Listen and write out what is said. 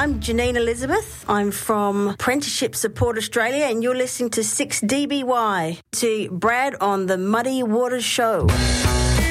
I'm Janine Elizabeth. I'm from Apprenticeship Support Australia, and you're listening to 6DBY to Brad on the Muddy Waters Show.